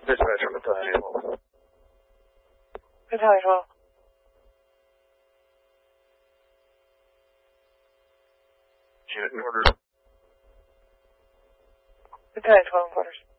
Dispatcher, Battalion 12. Battalion 12. Unit in orders. Battalion 12 in quarters.